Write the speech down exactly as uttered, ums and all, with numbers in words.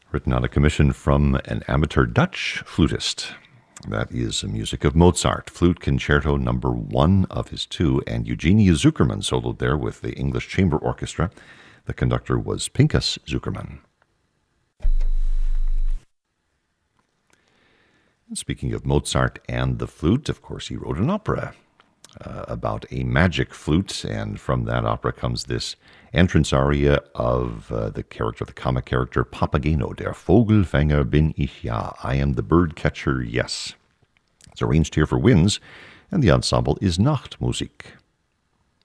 written on a commission from an amateur Dutch flutist. That is the music of Mozart, Flute Concerto number one of his two, and Eugenie Zukerman soloed there with the English Chamber Orchestra. The conductor was Pinkas Zukerman. Speaking of Mozart and the flute, of course, he wrote an opera uh, about a magic flute, and from that opera comes this entrance aria of uh, the character, the comic character Papageno, Der Vogelfänger bin ich ja, I am the bird catcher, yes. It's arranged here for winds, and the ensemble is Nachtmusik.